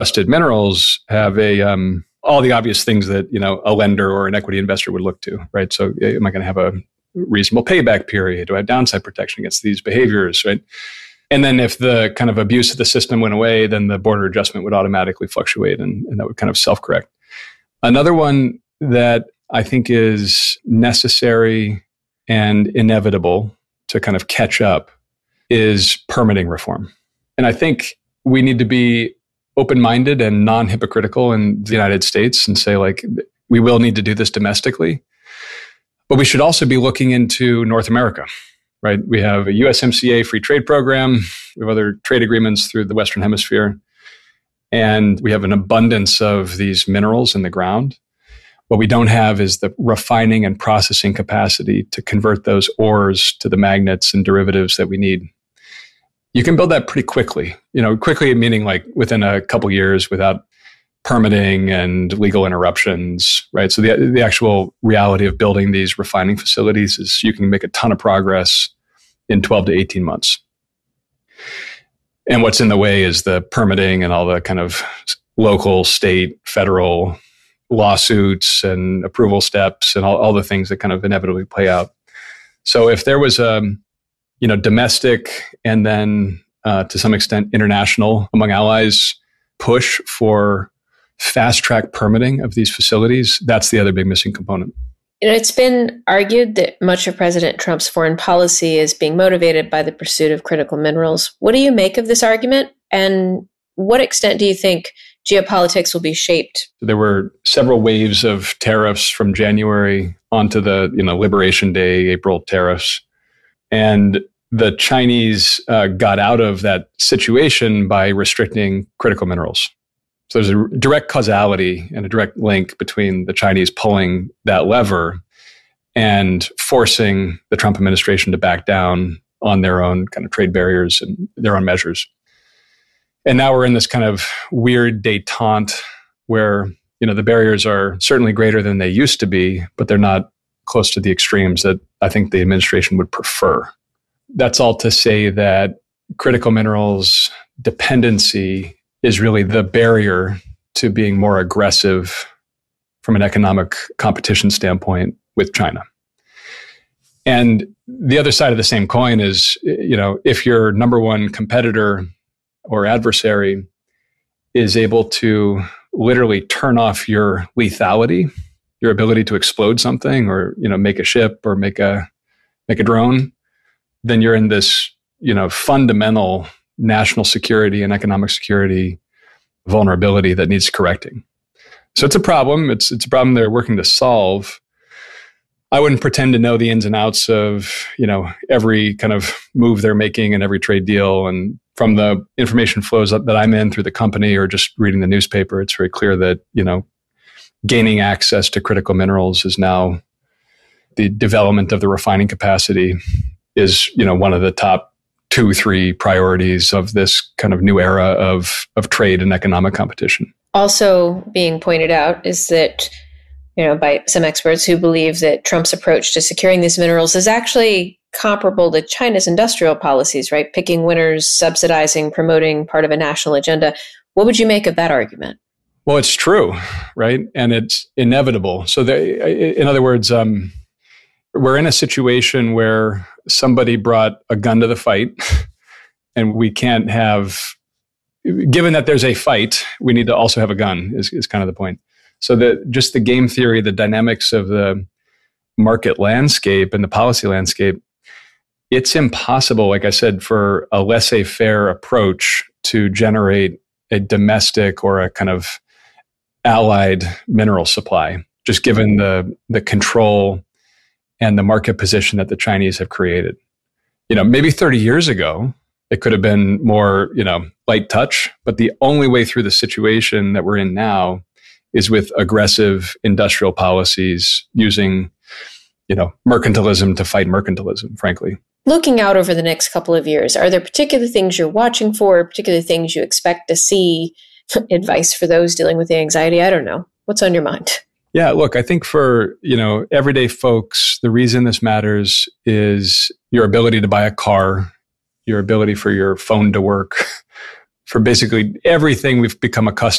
trusted minerals have all the obvious things that, a lender or an equity investor would look to, right? So am I going to have a reasonable payback period? Do I have downside protection against these behaviors, right? And then if the kind of abuse of the system went away, then the border adjustment would automatically fluctuate and that would kind of self-correct. Another one that I think is necessary and inevitable to kind of catch up is permitting reform. And I think we need to be open-minded and non-hypocritical in the United States and say, like, we will need to do this domestically. But we should also be looking into North America, right? We have a USMCA free trade program. We have other trade agreements through the Western Hemisphere. And we have an abundance of these minerals in the ground. What we don't have is the refining and processing capacity to convert those ores to the magnets and derivatives that we need. You can build that pretty quickly, quickly meaning like within a couple years without permitting and legal interruptions, right? So the actual reality of building these refining facilities is you can make a ton of progress in 12 to 18 months. And what's in the way is the permitting and all the kind of local, state, federal lawsuits and approval steps and all the things that kind of inevitably play out. So if there was a domestic and then to some extent international among allies push for fast track permitting of these facilities, that's the other big missing component. It's been argued that much of President Trump's foreign policy is being motivated by the pursuit of critical minerals. What do you make of this argument? And what extent do you think geopolitics will be shaped? There were several waves of tariffs from January onto the Liberation Day, April tariffs. And the Chinese got out of that situation by restricting critical minerals. So there's a direct causality and a direct link between the Chinese pulling that lever and forcing the Trump administration to back down on their own kind of trade barriers and their own measures. And now we're in this kind of weird détente where, the barriers are certainly greater than they used to be, but they're not close to the extremes that I think the administration would prefer. That's all to say that critical minerals dependency is really the barrier to being more aggressive from an economic competition standpoint with China. And the other side of the same coin is, if your number one competitor or adversary is able to literally turn off your lethality, your ability to explode something or, make a ship or make a drone, then you're in this, fundamental national security and economic security vulnerability that needs correcting. So it's a problem. It's a problem they're working to solve. I wouldn't pretend to know the ins and outs of, every kind of move they're making and every trade deal. And from the information flows that I'm in through the company or just reading the newspaper, it's very clear that, gaining access to critical minerals is now the development of the refining capacity is, one of the top 2-3 priorities of this kind of new era of trade and economic competition. Also being pointed out is that, by some experts who believe that Trump's approach to securing these minerals is actually comparable to China's industrial policies, right? Picking winners, subsidizing, promoting part of a national agenda. What would you make of that argument? Well, it's true, right? And it's inevitable. So in other words, we're in a situation where somebody brought a gun to the fight and we can't have, given that there's a fight, we need to also have a gun is kind of the point. So just the game theory, the dynamics of the market landscape and the policy landscape, it's impossible, like I said, for a laissez-faire approach to generate a domestic or a kind of allied mineral supply, just given the control and the market position that the Chinese have created. Maybe 30 years ago, it could have been more, light touch, but the only way through the situation that we're in now is with aggressive industrial policies using, mercantilism to fight mercantilism, frankly. Looking out over the next couple of years, are there particular things you're watching for, particular things you expect to see? Advice for those dealing with the anxiety? I don't know. What's on your mind? Yeah, look, I think for, everyday folks, the reason this matters is your ability to buy a car, your ability for your phone to work, for basically everything we've become accustomed